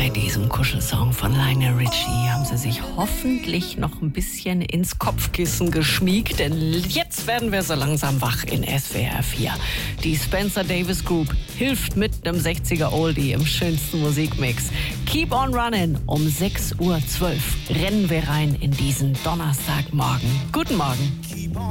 Bei diesem Kuschelsong von Lionel Richie haben sie sich hoffentlich noch ein bisschen ins Kopfkissen geschmiegt, denn jetzt werden wir so langsam wach in SWR 4. Die Spencer Davis Group hilft mit einem 60er Oldie im schönsten Musikmix. Keep on Running um 6:12 Uhr rennen wir rein in diesen Donnerstagmorgen. Guten Morgen.